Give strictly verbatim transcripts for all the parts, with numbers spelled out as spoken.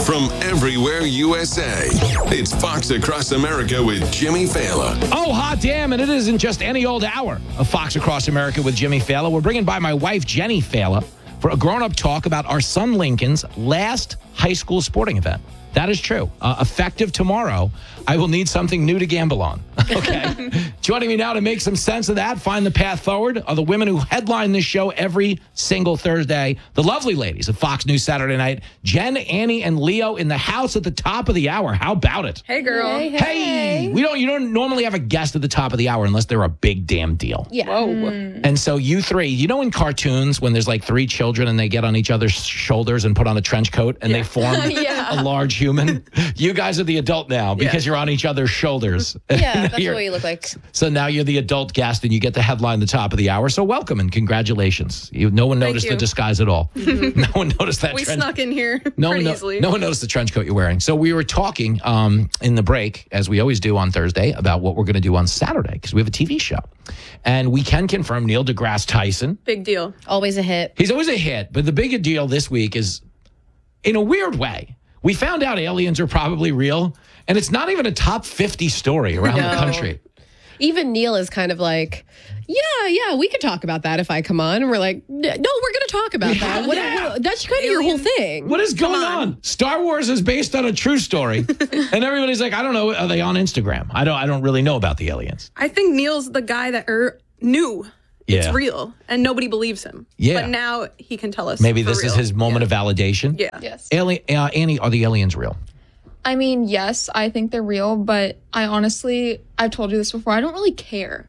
from everywhere U S A. It's Fox Across America with Jimmy Fallon. Oh, hot damn, and it isn't just any old hour of Fox Across America with Jimmy Fallon. We're bringing by my wife, Jenny Fallon, for a grown-up talk about our son Lincoln's last high school sporting event. That is true. Uh, effective tomorrow, I will need something new to gamble on. Okay. Joining me now to make some sense of that, find the path forward, are the women who headline this show every single Thursday. The lovely ladies of Fox News Saturday Night, Jen, Annie, and Leo in the house at the top of the hour. How about it? Hey, girl. Hey, hey. Hey, we don't. You don't normally have a guest at the top of the hour unless they're a big damn deal. Yeah. Whoa. And so you three, you know, in cartoons when there's like three children and they get on each other's shoulders and put on a trench coat and they form Yeah. a large human. You guys are the adult now because you're on each other's shoulders. Yeah, that's You're- what you look like. So now you're the adult guest and you get to headline the top of the hour. So welcome and congratulations. You, no one Thank noticed the you. disguise at all. No one noticed that We trench. snuck in here No pretty one, no, easily. no one noticed the trench coat you're wearing. So we were talking um, in the break, as we always do on Thursday, about what we're going to do on Saturday because we have a T V show. And we can confirm Neil deGrasse Tyson. Big deal. Always a hit. He's always a hit, but the bigger deal this week is, in a weird way, we found out aliens are probably real, and it's not even a top fifty story around the No. country. Even Neil is kind of like, yeah, yeah, we could talk about that if I come on. And we're like, no, we're going to talk about Yeah, that. What, yeah. what- that's kind of your whole thing. What is going on. on? Star Wars is based on a true story, and everybody's like, I don't know, are they on Instagram? I don't. I don't really know about the aliens. I think Neil's the guy that er, knew it's Yeah. real, and nobody believes him. Yeah. But now he can tell us. Maybe for this is real. his moment of validation. Yeah. Yes. Ali- uh, Annie, are the aliens real? I mean, yes, I think they're real, but I honestly, I've told you this before, I don't really care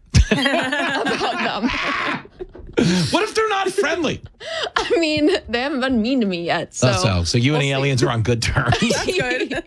about them. What if they're not friendly? I mean, they haven't been mean to me yet, so. So, so, so you and the aliens are on good terms. Good.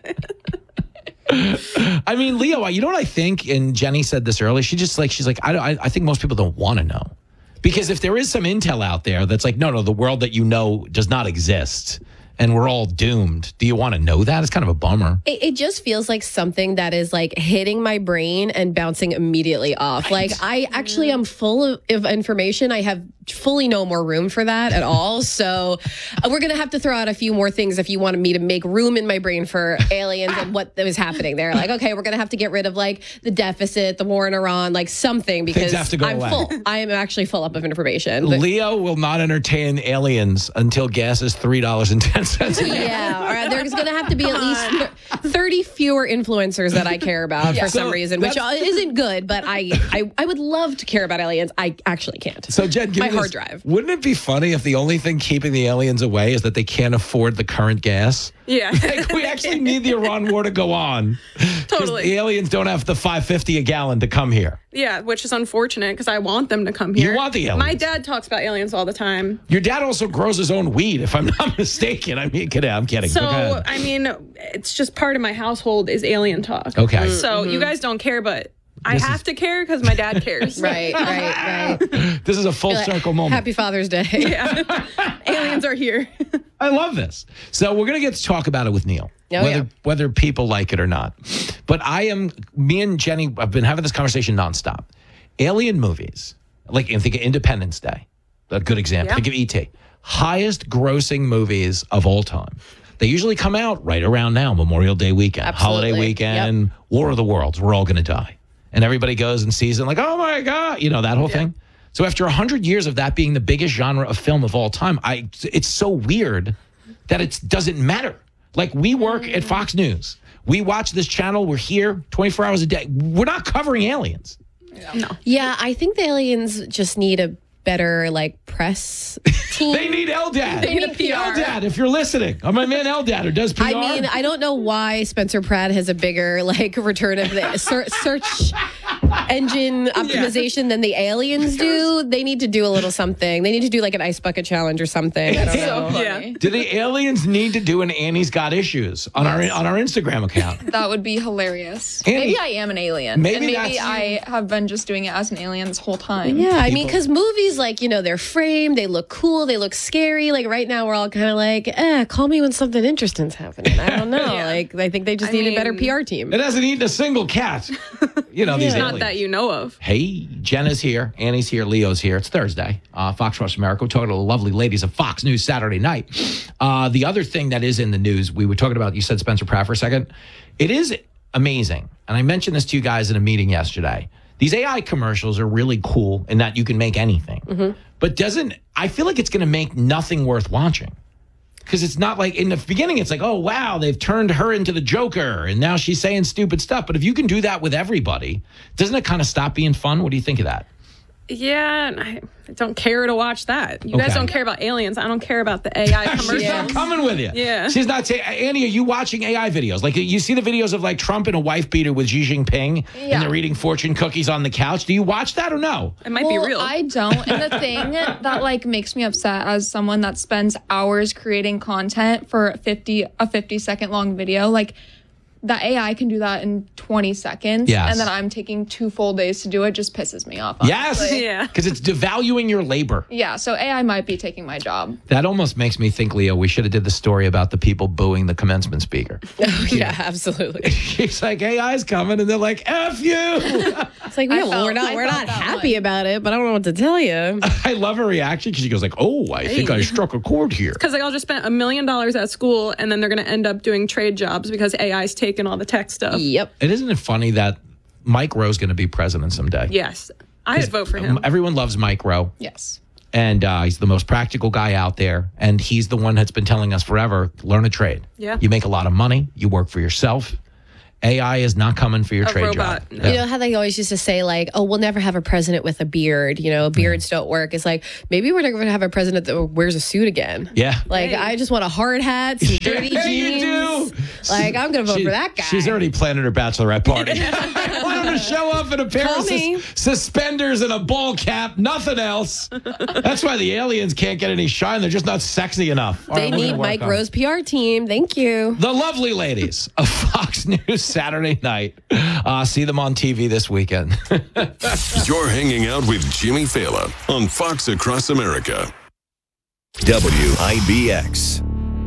I mean, Leo, you know what I think? And Jenny said this earlier. She just like, she's like, I, don't- I, I think most people don't want to know. Because if there is some intel out there that's like, no, no, the world that you know does not exist and we're all doomed. Do you want to know that? It's kind of a bummer. It, it just feels like something that is like hitting my brain and bouncing immediately off. Like I actually am full of, of information. I have fully no more room for that at all. So uh, we're going to have to throw out a few more things if you wanted me to make room in my brain for aliens and what was happening there. Like, okay, we're going to have to get rid of like the deficit, the war in Iran, like something because have to go I'm away. full. I am actually full up of information. But- Leo will not entertain aliens until gas is three dollars and ten cents. Yeah, all right. There's going to have to be at least thir- thirty fewer influencers that I care about for So some reason, which that's- isn't good. But I, I, I would love to care about aliens. I actually can't. So, Jen, give My me this. hard drive. Wouldn't it be funny if the only thing keeping the aliens away is that they can't afford the current gas? Yeah. Like, we actually need the Iran war to go on. 'Cause Totally. The aliens don't have the five fifty a gallon to come here. Yeah, which is unfortunate because I want them to come here. want the aliens. My dad talks about aliens all the time. Your dad also grows his own weed, if I'm not mistaken. I mean, kidding, I'm kidding. So, Go ahead. I mean, it's just part of my household is alien talk. Okay. So you guys don't care, but I have to care because my dad cares. Right, right, right. This is a full circle moment. Happy Father's Day. Aliens are here. I love this. So we're going to get to talk about it with Neil, Oh, whether yeah. whether people like it or not. But I am, me and Jenny, I've been having this conversation nonstop. Alien movies, like think of Independence Day, a good example. Yeah. Think of E T Highest grossing movies of all time. They usually come out right around now, Memorial Day weekend, Absolutely. holiday weekend, War of the Worlds. We're all going to die. And everybody goes and sees it like, oh my God, you know, that whole thing. So after one hundred years of that being the biggest genre of film of all time, I it's so weird that it doesn't matter. Like we work at Fox News. We watch this channel. We're here twenty-four hours a day. We're not covering aliens. Yeah, I think the aliens just need a better like press team. They need Eldad. They need P R. Eldad, if you're listening. I'm my man Eldad who does P R. I mean, I don't know why Spencer Pratt has a bigger like return of the ser- search engine optimization than the aliens do. They need to do a little something. They need to do like an ice bucket challenge or something. I don't know. So Yeah. funny. Do the aliens need to do an Annie's Got Issues on our on our Instagram account? That would be hilarious. Annie- maybe I am an alien. Maybe and maybe that's- I have been just doing it as an alien this whole time. Yeah, I mean, People- because movies sometimes, like, you know, they're framed, they look cool, they look scary. Like right now, we're all kind of like, eh, call me when something interesting's happening. I don't know. yeah. Like, I think they just I need mean, a better P R team. It hasn't eaten a single cat. You know, these yeah. aliens. Not that you know of. Hey, Jenna's here. Annie's here. Leo's here. It's Thursday. Uh, Fox Across America. We're talking to the lovely ladies of Fox News Saturday night. Uh, the other thing that is in the news, we were talking about, you said Spencer Pratt for a second. It is amazing. And I mentioned this to you guys in a meeting yesterday. These A I commercials are really cool in that you can make anything. Mm-hmm. But doesn't, I feel like it's going to make nothing worth watching. Because it's not like, in the beginning, it's like, oh, wow, they've turned her into the Joker, and now she's saying stupid stuff. But if you can do that with everybody, doesn't it kind of stop being fun? What do you think of that? Yeah, I don't care to watch that. You okay. guys don't care about aliens. I don't care about the A I commercials. She's not coming with you. Yeah. She's not saying, Annie, are you watching A I videos? Like, you see the videos of, like, Trump and a wife beater with Xi Jinping, yeah. and they're eating fortune cookies on the couch. Do you watch that or no? It might well, be real. I don't. And the thing that, like, makes me upset as someone that spends hours creating content for fifty a fifty second long video, like, that A I can do that in twenty seconds, yes. and then I'm taking two full days to do it. Just pisses me off. Yes, honestly. yeah, because it's devaluing your labor. Yeah, so A I might be taking my job. That almost makes me think, Leo, we should have did the story about the people booing the commencement speaker. Oh, yeah, absolutely. She's like, A I's coming, and they're like, F you. It's like, yeah, well, we're not, we're not happy one. about it, but I don't know what to tell you. I love her reaction because she goes like, oh, I hey. think I struck a chord here. Because they all just spent a million dollars at school, and then they're going to end up doing trade jobs because A I's taking all the tech stuff. Yep. It isn't it funny that Mike Rowe's going to be president someday? Yes. I'd vote for him. Everyone loves Mike Rowe. Yes. And uh, he's the most practical guy out there. And he's the one that's been telling us forever, learn a trade. Yeah. You make a lot of money. You work for yourself. A I is not coming for your a trade robot. job. No. You know how they always used to say, like, oh, we'll never have a president with a beard. You know, beards yeah. don't work. It's like, maybe we're never going to have a president that wears a suit again. Yeah. Like, hey. I just want a hard hat, some dirty yeah, jeans. You do. Like, I'm going to vote she, for that guy. She's already planning her bachelorette party. I want him to show up in a pair Call of sus- suspenders and a ball cap, nothing else. That's why the aliens can't get any shine. They're just not sexy enough. They right, need Mike Rowe's P R team. Thank you. The lovely ladies of Fox News Saturday night. Uh, see them on T V this weekend. You're hanging out with Jimmy Fallon on Fox Across America. W I B X.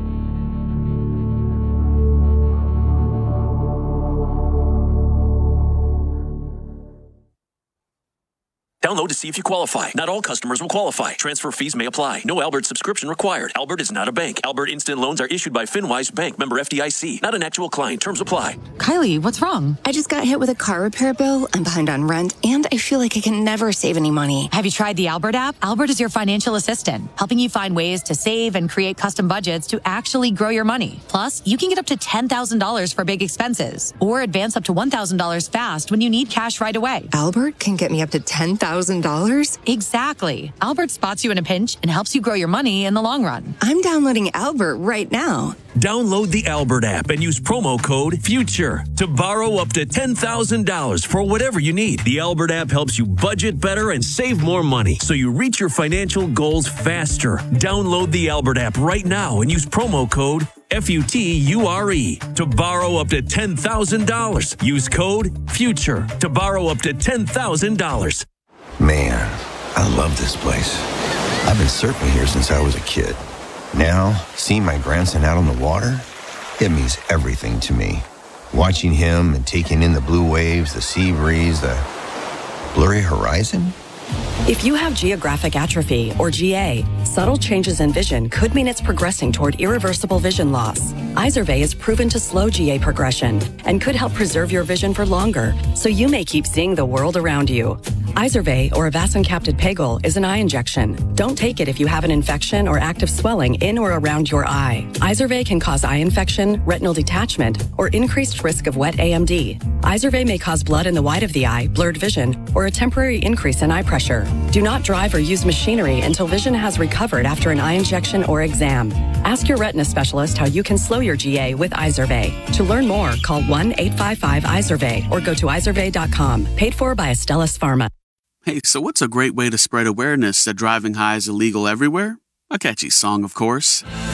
Download to see if you qualify. Not all customers will qualify. Transfer fees may apply. No Albert subscription required. Albert is not a bank. Albert Instant Loans are issued by FinWise Bank, member F D I C. Not an actual client. Terms apply. Kylie, what's wrong? I just got hit with a car repair bill. I'm behind on rent, and I feel like I can never save any money. Have you tried the Albert app? Albert is your financial assistant, helping you find ways to save and create custom budgets to actually grow your money. Plus, you can get up to ten thousand dollars for big expenses, or advance up to one thousand dollars fast when you need cash right away. Albert can get me up to ten thousand dollars? Exactly. Albert spots you in a pinch and helps you grow your money in the long run. I'm downloading Albert right now. Download the Albert app and use promo code FUTURE to borrow up to ten thousand dollars for whatever you need. The Albert app helps you budget better and save more money so you reach your financial goals faster. Download the Albert app right now and use promo code F U T U R E to borrow up to ten thousand dollars. Use code FUTURE to borrow up to ten thousand dollars. Man, I love this place. I've been surfing here since I was a kid. Now, seeing my grandson out on the water, it means everything to me. Watching him and taking in the blue waves, the sea breeze, the blurry horizon. If you have geographic atrophy, or G A, subtle changes in vision could mean it's progressing toward irreversible vision loss. Izervay is proven to slow G A progression and could help preserve your vision for longer, so you may keep seeing the world around you. Izervay, or avacincaptad pegol, is an eye injection. Don't take it if you have an infection or active swelling in or around your eye. Izervay can cause eye infection, retinal detachment, or increased risk of wet A M D. Izervay may cause blood in the white of the eye, blurred vision, or a temporary increase in eye pressure. Do not drive or use machinery until vision has recovered after an eye injection or exam. Ask your retina specialist how you can slow your G A with Izervay. To learn more, call one eight five five Izervay or go to izervay dot com. Paid for by Astellas Pharma. Hey, so what's a great way to spread awareness that driving high is illegal everywhere? A catchy song, of course.